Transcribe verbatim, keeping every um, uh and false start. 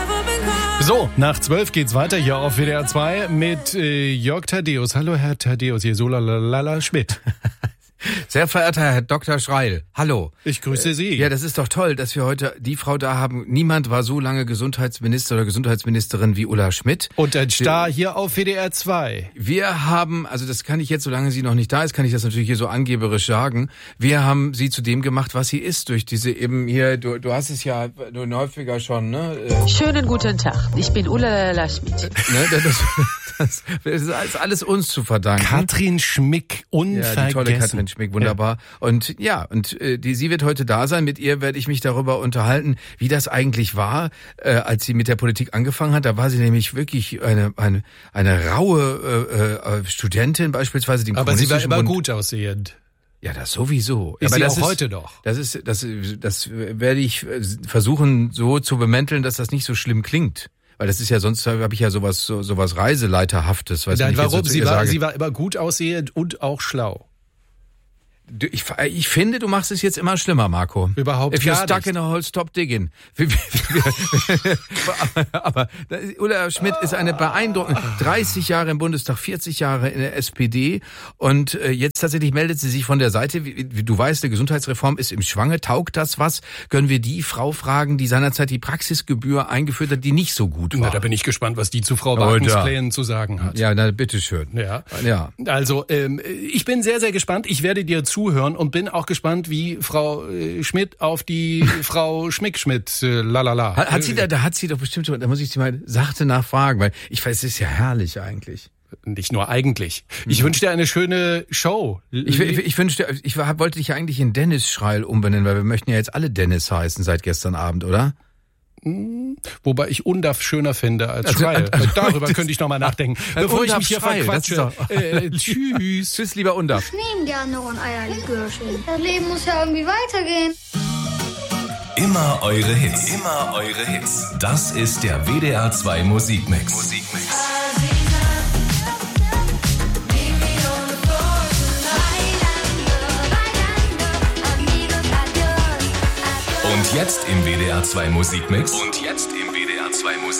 So, nach zwölf geht's weiter hier auf W D R zwei mit äh, Jörg Thaddeus. Hallo Herr Thaddeus, hier Solalala Schmidt. Sehr verehrter Herr Doktor Schreil, hallo. Ich grüße Sie. Ja, das ist doch toll, dass wir heute die Frau da haben. Niemand war so lange Gesundheitsminister oder Gesundheitsministerin wie Ulla Schmidt. Und ein Star wir, hier auf W D R zwei. Wir haben, also das kann ich jetzt, solange sie noch nicht da ist, kann ich das natürlich hier so angeberisch sagen. Wir haben sie zu dem gemacht, was sie ist, durch diese eben hier, du, du hast es ja du häufiger schon, ne? Schönen guten Tag, ich bin Ulla Schmidt. Ne, das, das, das ist alles uns zu verdanken. Katrin Schmick, unvergessen. Ja, die tolle Katrin Schmick, wunderbar. Ja. Und ja, und äh, die, sie wird heute da sein. Mit ihr werde ich mich darüber unterhalten, wie das eigentlich war, äh, als sie mit der Politik angefangen hat. Da war sie nämlich wirklich eine eine eine raue äh, äh, Studentin beispielsweise. Die Aber sie war immer Bund gut aussehend. Ja, das sowieso. Ist aber sie das auch ist, heute doch. Das ist, das, das werde ich versuchen so zu bemänteln, dass das nicht so schlimm klingt. Weil das ist ja, sonst habe ich ja sowas, so, sowas Reiseleiterhaftes. Weiß Nein, nicht, warum? So sie, war, sage. sie war immer gut aussehend und auch schlau. Ich, ich finde, du machst es jetzt immer schlimmer, Marco. Überhaupt If gar you're stuck nicht. in a hole, stop digging. aber, aber Ulla Schmidt ist eine beeindruckende, dreißig Jahre im Bundestag, vierzig Jahre in der S P D und äh, jetzt tatsächlich meldet sie sich von der Seite. Wie, wie du weißt, eine Gesundheitsreform ist im Schwange. Taugt das was? Können wir die Frau fragen, die seinerzeit die Praxisgebühr eingeführt hat, die nicht so gut war? Na, da bin ich gespannt, was die zu Frau Wagens Plänen zu sagen hat. Ja, na bitteschön. Ja. ja. Also, ähm, ich bin sehr, sehr gespannt. Ich werde dir zuhören und bin auch gespannt, wie Frau äh, Schmidt auf die Frau Schmick-Schmidt, äh, lalala. Hat, hat sie da, da hat sie doch bestimmt schon, da muss ich sie mal sachte nachfragen, weil ich weiß, es ist ja herrlich eigentlich. Nicht nur eigentlich. Ich mhm. wünsche dir eine schöne Show. Ich, ich, ich wünschte, ich wollte dich eigentlich in Dennis Schreil umbenennen, weil wir möchten ja jetzt alle Dennis heißen seit gestern Abend, oder? Wobei ich Undaf schöner finde als also, Schreil. Also, darüber könnte ich noch mal nachdenken. Bevor Undaf ich mich hier Schreil, verquatsche. Äh, tschüss. Tschüss, lieber Undaf. Ich nehme gerne noch ein Eierlikörchen. Das Leben muss ja irgendwie weitergehen. Immer eure Hits. Immer eure Hits. Das ist der W D R zwei Musikmix. Musikmix. Und jetzt im W D R zwei Musikmix. Und jetzt im W D R zwei Musikmix.